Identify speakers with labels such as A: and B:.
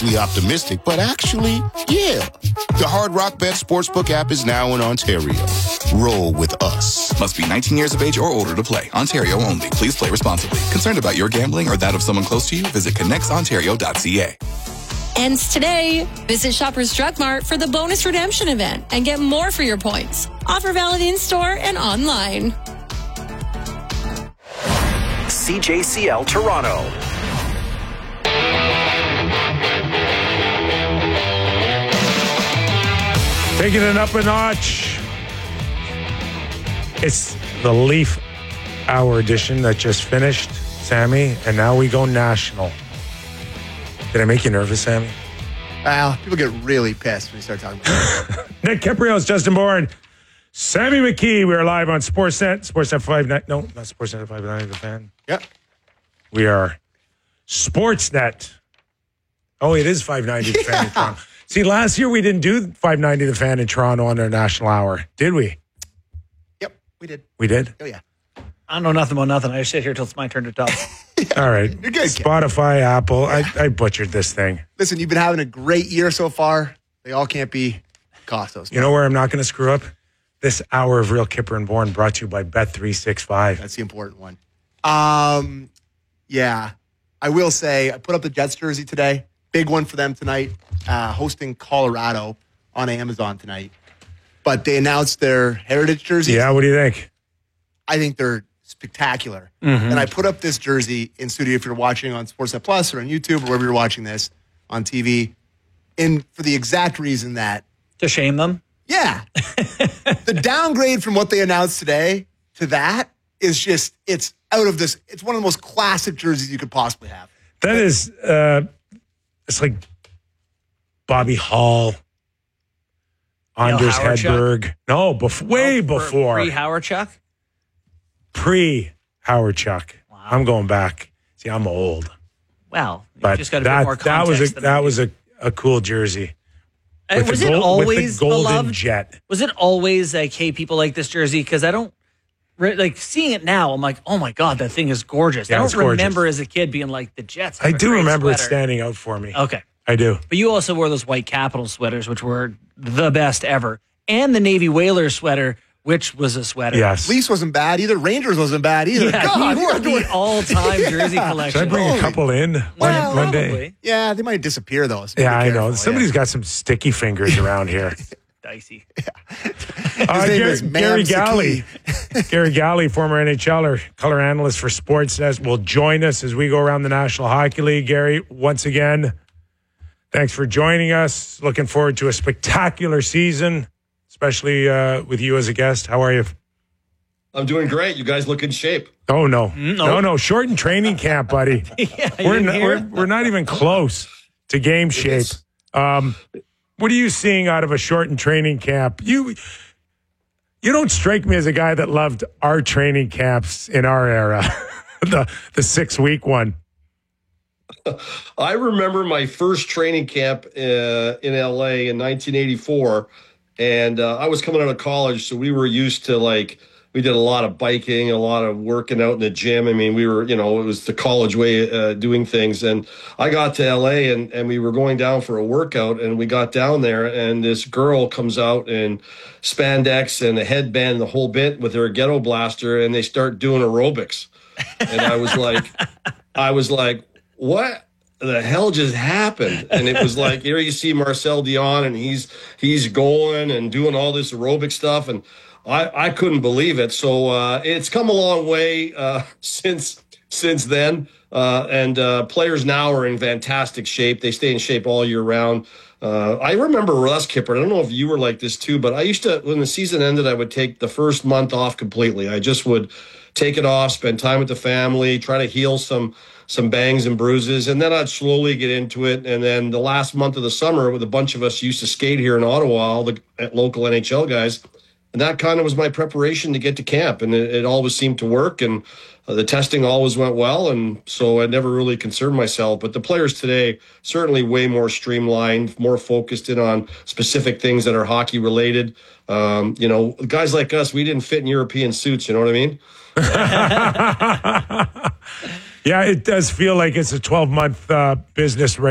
A: cautiously optimistic, but actually, yeah. The Hard Rock Bet Sportsbook app is now in Ontario. Roll with us.
B: Must be 19 years of age or older to play. Ontario only. Please play responsibly. Concerned about your gambling or that of someone close to you? Visit connectsontario.ca.
C: Ends today. Visit Shoppers Drug Mart for the bonus redemption event and get more for your points. Offer valid in-store and online.
D: CJCL Toronto.
E: Taking it up a notch. It's the Leaf Hour edition that just finished, Sammy, and now we go national. Did I make you nervous, Sammy?
F: Well, people get really pissed when you start talking about it.
E: Nick Kiprios, Justin Bourne, Sammy McKee. We are live on Sportsnet. Sportsnet 590. No, not Sportsnet 590, The Fan.
F: Yep.
E: We are Sportsnet. Oh, it is 590, The Fan in Toronto. See, last year we didn't do 590 The Fan in Toronto on our national hour, did we?
F: Yep, we did.
E: We did?
F: Oh, yeah.
G: I don't know nothing about nothing. I just sit here till it's my turn to talk.
E: All right.
F: You're good,
E: Spotify, Apple. I butchered this thing.
F: Listen, you've been having a great year so far. They all can't be Costos.
E: You know where I'm not going to screw up? This hour of Real Kipper and Bourne brought to you by Bet365.
F: That's the important one. Yeah. I will say, I put up the Jets jersey today. Big one for them tonight. Hosting Colorado on Amazon tonight. But they announced their heritage jerseys.
E: Yeah, what do you think?
F: I think they're spectacular. And I put up this jersey in studio if you're watching on Sportsnet Plus or on YouTube or wherever you're watching this on TV. And for the exact reason that...
G: To shame them?
F: Yeah. The downgrade from what they announced today to that is just, it's out of this. It's one of the most classic jerseys you could possibly have.
E: That is, it's like Bobby Hall, Anders Hedberg. No, way before.
G: Pre-Howard Chuck?
E: Pre-Howard Chuck. Wow. I'm going back. See, I'm old.
G: Well, you
E: but
G: just got a bit more context.
E: That was a cool jersey.
G: Was it always
E: with the golden
G: beloved?
E: Jet?
G: Was it always like, hey, people like this jersey? Because I don't, like, seeing it now, I'm like, oh my God, that thing is gorgeous.
E: Yeah,
G: I don't remember as a kid being like, the Jets.
E: I do remember
G: sweater.
E: it standing out for me.
G: Okay.
E: I do.
G: But you also wore those white Capital sweaters, which were the best ever. And the Navy Whalers sweater, which was a sweater.
E: Yes.
F: Leafs wasn't bad either. Rangers wasn't bad either.
G: Yeah,
F: God,
G: you were the all-time jersey collection.
E: Should I bring a couple in one day?
F: Yeah, they might disappear, though. So
E: yeah, I know. Somebody's got some sticky fingers around here.
G: Dicey.
E: Gary Galley. Gary Galley, former NHLer, color analyst for Sportsnet, will join us as we go around the National Hockey League. Gary, once again, thanks for joining us. Looking forward to a spectacular season, especially with you as a guest. How are you?
H: I'm doing great. You guys look in shape.
E: Oh, no. No. Shortened training camp, buddy. We're not even close to game shape. What are you seeing out of a shortened training camp? You don't strike me as a guy that loved our training camps in our era, the 6-week one.
H: I remember my first training camp in LA in 1984, and I was coming out of college, so we were used to, like, we did a lot of biking, a lot of working out in the gym. I mean, we were, it was the college way doing things. And I got to LA and we were going down for a workout, and we got down there and this girl comes out in spandex and a headband, the whole bit, with her ghetto blaster, and they start doing aerobics. And I was like, what the hell just happened? And it was like, here you see Marcel Dion, and he's going and doing all this aerobic stuff. And I couldn't believe it. So it's come a long way since then. And players now are in fantastic shape. They stay in shape all year round. I remember Russ Kipper. I don't know if you were like this too, but I used to, when the season ended, I would take the first month off completely. I just would take it off, spend time with the family, try to heal some bangs and bruises, and then I'd slowly get into it. And then the last month of the summer, with a bunch of us used to skate here in Ottawa, all the local NHL guys. And that kind of was my preparation to get to camp. And it always seemed to work. And the testing always went well. And so I never really concerned myself. But the players today, certainly way more streamlined, more focused in on specific things that are hockey related. Guys like us, we didn't fit in European suits. You know what I mean?
E: Yeah, it does feel like it's a 12-month business